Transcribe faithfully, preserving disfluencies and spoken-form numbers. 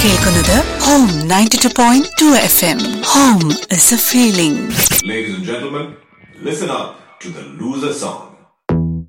കേൾക്കുന്നത് home ninety two point two F M. Home is A feeling. Ladies and gentlemen, listen up to the loser song.